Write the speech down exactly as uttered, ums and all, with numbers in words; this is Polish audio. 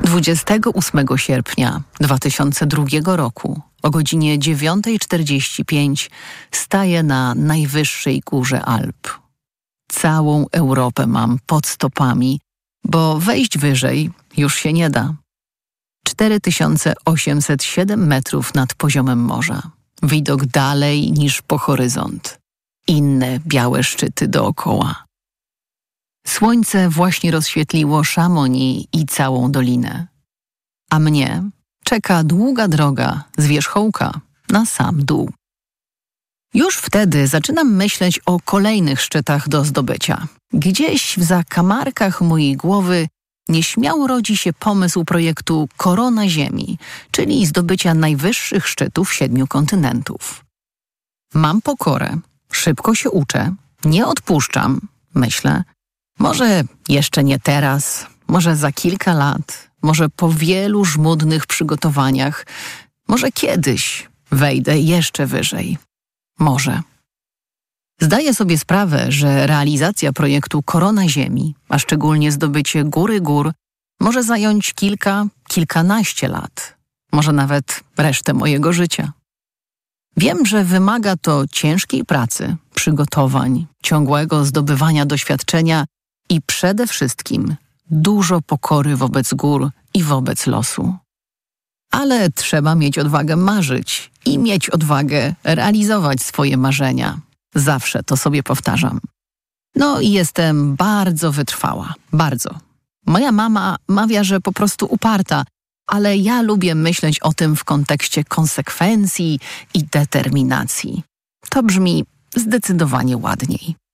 dwudziestego ósmego sierpnia dwa tysiące drugiego roku o godzinie dziewiąta czterdzieści pięć staję na najwyższej górze Alp. Całą Europę mam pod stopami, bo wejść wyżej już się nie da. cztery tysiące osiemset siedem metrów nad poziomem morza. Widok dalej niż po horyzont. Inne białe szczyty dookoła. Słońce właśnie rozświetliło Chamonix i całą dolinę. A mnie czeka długa droga z wierzchołka na sam dół. Już wtedy zaczynam myśleć o kolejnych szczytach do zdobycia. Gdzieś w zakamarkach mojej głowy nieśmiało rodzi się pomysł projektu Korona Ziemi, czyli zdobycia najwyższych szczytów siedmiu kontynentów. Mam pokorę, szybko się uczę, nie odpuszczam, myślę. Może jeszcze nie teraz, może za kilka lat, może po wielu żmudnych przygotowaniach, może kiedyś wejdę jeszcze wyżej. Może. Zdaję sobie sprawę, że realizacja projektu Korona Ziemi, a szczególnie zdobycie góry gór, może zająć kilka, kilkanaście lat, może nawet resztę mojego życia. Wiem, że wymaga to ciężkiej pracy, przygotowań, ciągłego zdobywania doświadczenia i przede wszystkim dużo pokory wobec gór i wobec losu. Ale trzeba mieć odwagę marzyć i mieć odwagę realizować swoje marzenia. Zawsze to sobie powtarzam. No i jestem bardzo wytrwała, bardzo. Moja mama mawia, że po prostu uparta, ale ja lubię myśleć o tym w kontekście konsekwencji i determinacji. To brzmi zdecydowanie ładniej.